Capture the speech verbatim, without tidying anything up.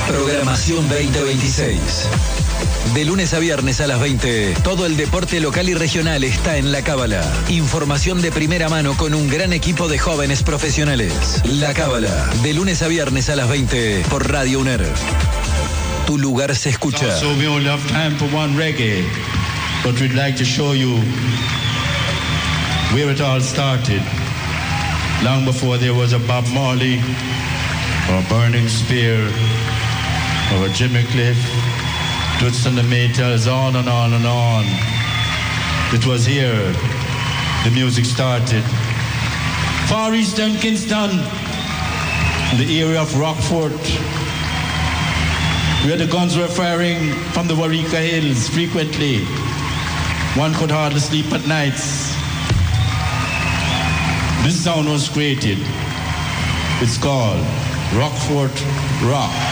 Programación veinte veintiséis. De lunes a viernes a las veinte, todo el deporte local y regional está en La Cábala. Información de primera mano con un gran equipo de jóvenes profesionales. La Cábala, de lunes a viernes a las veinte por Radio UNER. Tu lugar se escucha. So we only have time for one reggae, but we'd like to show you where it all started. Long before there was a Bob Marley, or a Burning Spear, or a Jimmy Cliff, Toots and the Maytals, on and on and on. It was here the music started. Far Eastern Kingston, the area of Rockfort, where the guns were firing from the Warika Hills frequently. One could hardly sleep at nights. This sound was created. It's called Rockfort Rock.